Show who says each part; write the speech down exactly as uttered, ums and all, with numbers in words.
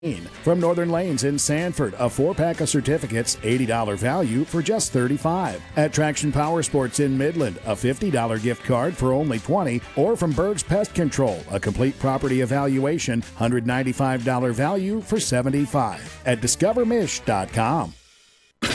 Speaker 1: From Northern Lanes in Sanford, a four-pack of certificates, eighty dollars value for just thirty-five dollars. At Traction Power Sports in Midland, a fifty dollars gift card for only twenty dollars. Or from Berg's Pest Control, a complete property evaluation, one hundred ninety-five dollars value for seventy-five dollars. At discover mish dot com.